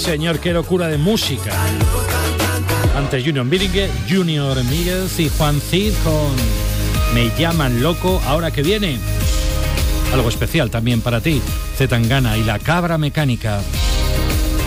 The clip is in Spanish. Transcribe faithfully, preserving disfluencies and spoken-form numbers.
señor, qué locura de música. Antes Junior Míguez, Junior Míguez y Juan Cid con Me llaman loco. Ahora que viene algo especial también para ti, Zetangana y la Cabra Mecánica.